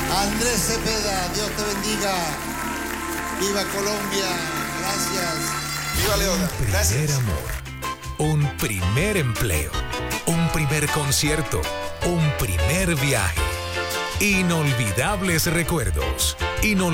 Andrés Cepeda, Dios te bendiga. Viva Colombia, gracias. Viva Leona, gracias. Un primer amor, un primer empleo, un primer concierto, un primer viaje. Inolvidables recuerdos.